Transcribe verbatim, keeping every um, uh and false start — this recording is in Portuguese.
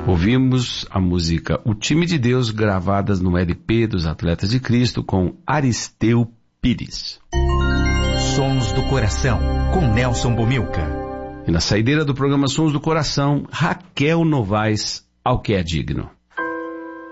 Ouvimos a música O Time de Deus, gravadas no L P dos Atletas de Cristo, com Aristeu Pires. Sons do Coração, com Nelson Bomilca. E na saideira do programa Sons do Coração, Raquel Novaes, Ao que é Digno.